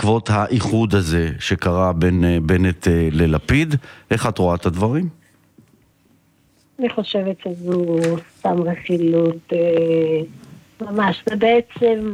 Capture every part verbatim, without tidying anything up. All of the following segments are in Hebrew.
בעקבות האיחוד הזה שקרה בין בנט ללפיד. איך את רואה את הדברים? אני חושבת שזו סתם רכילות ממש. זה בעצם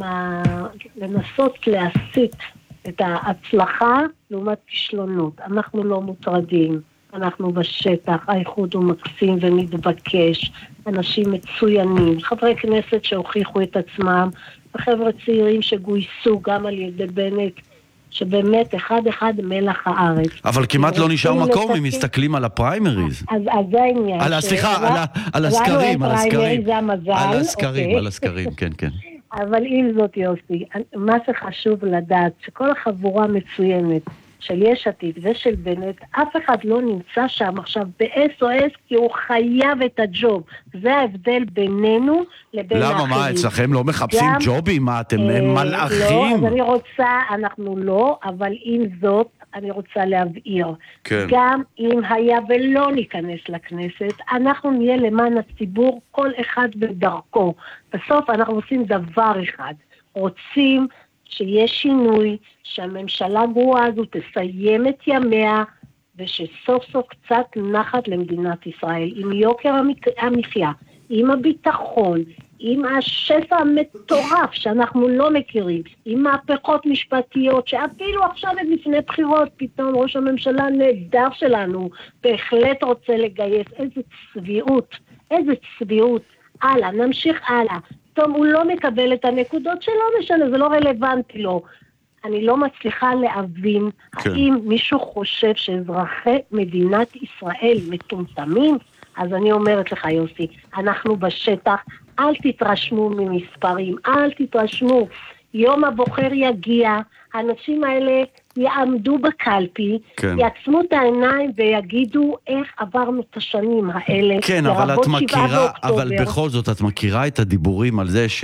לנסות להסיט את ההצלחה לעומת כישלונות. אנחנו לא מוטרדים, אנחנו בשטח, האיחוד הוא מקסים ומתבקש, אנשים מצוינים, חברי כנסת שהוכיחו את עצמם, וחבר'ה צעירים שגויסו גם על ידי בנט, שבאמת אחד אחד מלח הארץ. אבל כמעט לא נשאר מקום אם מסתכלים על הפריימריז. אז זה העניין. סליחה, על הסקרים, על הסקרים. זה המזל. על הסקרים, על הסקרים, כן, כן. אבל עם זאת יוסי, מה שחשוב לדעת, שכל החבורה מצוינת של יש עתיד ושל בנט, אף אחד לא נמצא שם עכשיו ב-אס או אס כי הוא חייב את הג'וב. זה ההבדל בינינו לבין האחרים. למה, מה, אצלכם לא מחפשים ג'ובים? מה, אתם מלאכים? לא, אז אני רוצה, אנחנו לא, אבל עם זאת, אני רוצה להבהיר. כן. גם אם היה ולא ניכנס לכנסת, אנחנו נהיה למען הציבור, כל אחד בדרכו. בסוף אנחנו עושים דבר אחד. רוצים שיש שינוי, שהממשלה גרועה הזו תסיים את ימיה, ושסוף סוף קצת נחת למדינת ישראל, עם יוקר המחיה, עם הביטחון, עם השפע המטורף שאנחנו לא מכירים, עם מהפכות משפטיות, שאפילו עכשיו לפני בחירות, פתאום ראש הממשלה נהדר שלנו, בהחלט רוצה לגייס. איזה צביעות, איזה צביעות. הלאה, נמשיך הלאה. פתאום הוא לא מקבל את הנקודות שלא משנה, זה לא רלוונטי לו. אני לא מצליחה להבין, כן. האם מישהו חושב שאזרחי מדינת ישראל מטומטמים? אז אני אומרת לך יוסי, אנחנו בשטח, אל תתרשמו ממספרים, אל תתרשמו. יום הבוחר יגיע, האנשים האלה יעמדו בקלפי, כן. יעצמו את העיניים ויגידו איך עברנו את השנים האלה. כן, אבל את מכירה, אבל בכל זאת את מכירה את הדיבורים על זה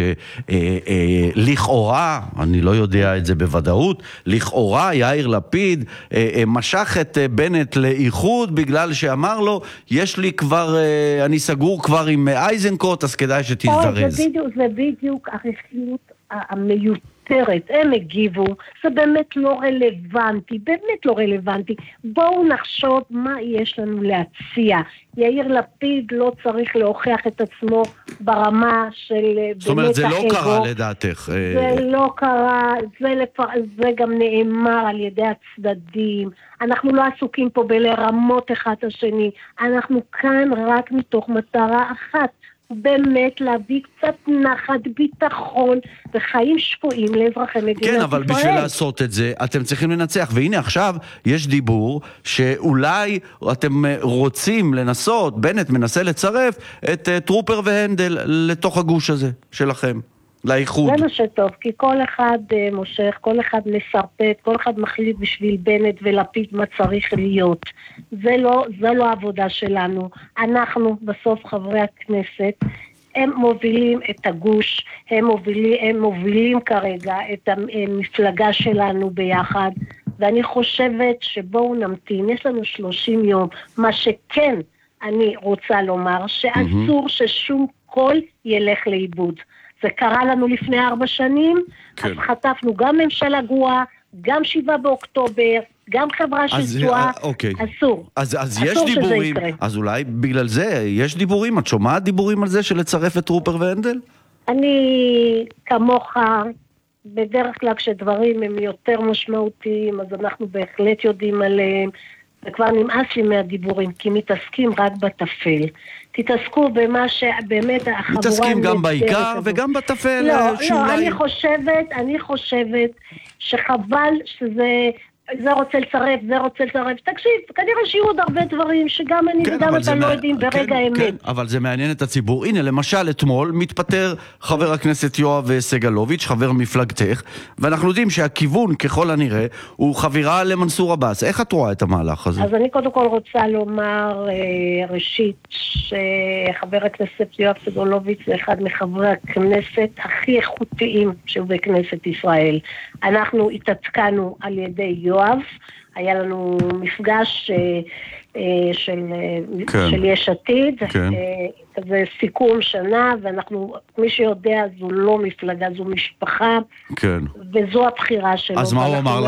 שלכאורה, אני לא יודע את זה בוודאות, לכאורה יאיר לפיד אה, אה, משך את אה, בנט לאיחוד בגלל שאמר לו, יש לי כבר, אה, אני סגור כבר עם אייזנקוט, אז כדאי שתזדרז. זה בדיוק, זה בדיוק הרכילות המיותרת. הם הגיבו, זה באמת לא רלוונטי, באמת לא רלוונטי. בואו נחשוב מה יש לנו להציע. יאיר לפיד לא צריך להוכיח את עצמו ברמה של... זאת אומרת, זה לא קרה לדעתך. זה לא קרה, זה, לפ... זה גם נאמר על ידי הצדדים. אנחנו לא עסוקים פה בלרמות אחד השני. אנחנו כאן רק מתוך מטרה אחת. באמת להביא קצת נחת, ביטחון וחיים שפויים לאזרחי מדינת ישראל. כן, אבל בשביל לעשות את זה אתם צריכים לנצח, והנה עכשיו יש דיבור שאולי אתם רוצים לנסות, בנט מנסה לצרף את טרופר והנדל לתוך הגוש הזה שלכם, לאיחוד. זה מה שטוב, כי כל אחד מושך, כל אחד מסרפט, כל אחד מחליט בשביל בנט ולפיד מה צריך להיות. זה לא, זה לא העבודה שלנו. אנחנו, בסוף חברי הכנסת, הם מובילים את הגוש, הם מובילים, הם מובילים כרגע את המפלגה שלנו ביחד, ואני חושבת שבואו נמתין, יש לנו שלושים יום, מה שכן אני רוצה לומר, שאסור ששום קול ילך לאיבוד. זה קרה לנו לפני ארבע שנים, כן. אז חטפנו גם ממשלה גרועה, גם שבעה באוקטובר, גם חברה של תשואה, אוקיי. אסור. אז, אז אסור יש דיבורים, אז אולי בגלל זה יש דיבורים, את שומעת דיבורים על זה של לצרף את טרופר והנדל? אני כמוך, בדרך כלל כשדברים הם יותר משמעותיים, אז אנחנו בהחלט יודעים עליהם, וכבר נמאס לי מהדיבורים, כי מתעסקים רק בתפל. תתעסקו במה שבאמת החבורה... מתעסקים גם בעיקר וגם בתפל. לא, לא, אני חושבת, אני חושבת שחבל שזה... זה רוצה לצרף, זה רוצה לצרף. תקשיב, כנראה שיהיו עוד הרבה דברים שגם אני כן, וגם אתה לא יודעים ברגע כן, האמת. כן, אבל זה מעניין את הציבור. הנה, למשל, אתמול מתפטר חבר הכנסת יואב סגלוביץ', חבר מפלגתך, ואנחנו יודעים שהכיוון, ככל הנראה, הוא חבירה למנסור עבאס. איך את רואה את המהלך הזה? אז אני קודם כל רוצה לומר ראשית, שחבר הכנסת יואב סגלוביץ' זה אחד מחברי הכנסת הכי איכותיים שהוא בכנסת ישראל. אנחנו התעדכנו על ידי יואב, היה לנו מפגש אה, של, כן. של יש עתיד, כן. אה, זה סיכום שנה, ואנחנו, מי שיודע, זו לא מפלגה, זו משפחה, כן. וזו הבחירה שלו. אז מה הוא אמר